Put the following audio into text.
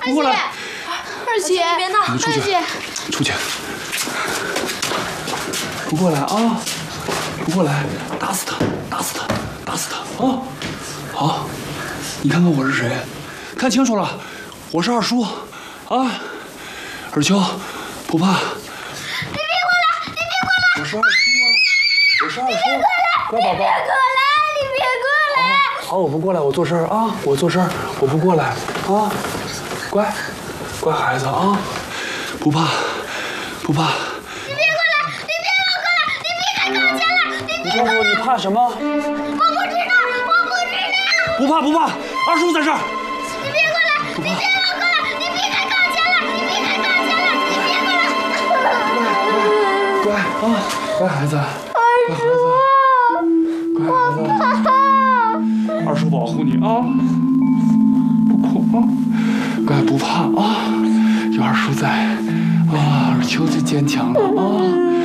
不过来。 二姐， 别闹， 二姐， 出去。不过来啊！不过来，打死他，打死他，打死他啊！好，你看看我是谁？看清楚了，我是二叔啊！尔秋，不怕。 你别过来！你别过来！ 我是二叔啊！我是二叔。乖宝宝。 你别过来！ 好，我不过来，我做事儿啊！我做事儿，我不过来啊！乖，乖孩子啊！不怕，不怕。 你别过来！你别过来！你别开钢琴了！ 你告诉我，你怕什么？ 我不知道，我不知道。 不怕不怕，二叔在这儿。 你别过来！你别过来！你别开钢琴了！你别开钢琴了！你别过来！ 乖啊，乖孩子，乖孩子，乖孩子。二叔保护你啊，不哭啊，乖不怕啊，有二叔在啊，二秋最坚强了啊。